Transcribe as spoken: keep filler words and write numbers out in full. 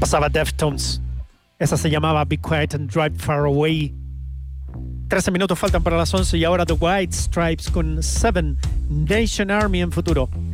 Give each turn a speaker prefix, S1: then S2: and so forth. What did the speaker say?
S1: pasaba Deftones. Esa se llamaba Be Quiet and Drive Far Away. trece minutos faltan para las once y ahora The White Stripes con Seven Nation Army en futuro.